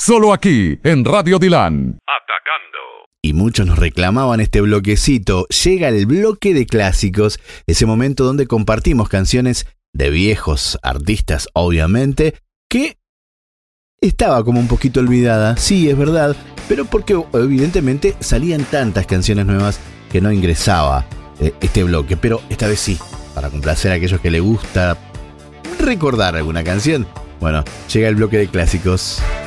Solo aquí, en Radio Dilan. Atacando. Y muchos nos reclamaban este bloquecito. Llega el bloque de clásicos, ese momento donde compartimos canciones de viejos artistas, obviamente, que estaba como un poquito olvidada, sí, es verdad, pero porque evidentemente salían tantas canciones nuevas que no ingresaba este bloque. Pero esta vez sí, para complacer a aquellos que les gusta recordar alguna canción. Bueno, llega el bloque de clásicos.